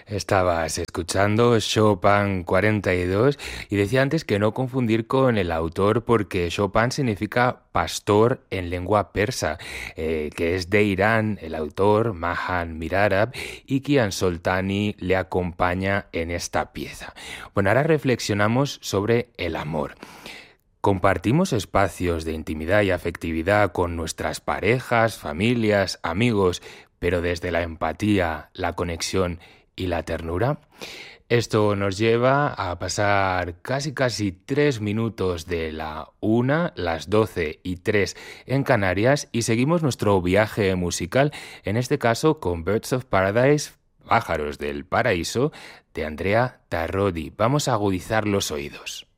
Estabas escuchando Chopin 42 y decía antes que no confundir con el autor porque Chopin significa pastor en lengua persa, que es de Irán, el autor Mahan Mirarab, y Kian Soltani le acompaña en esta pieza. Bueno, ahora reflexionamos sobre el amor. ¿Compartimos espacios de intimidad y afectividad con nuestras parejas, familias, amigos, pero desde la empatía, la conexión y la ternura? Esto nos lleva a pasar casi 3 minutos de la 1, las 12:03 en Canarias, y seguimos nuestro viaje musical, en este caso con Birds of Paradise, Pájaros del Paraíso, de Andrea Tarrodi. Vamos a agudizar los oídos.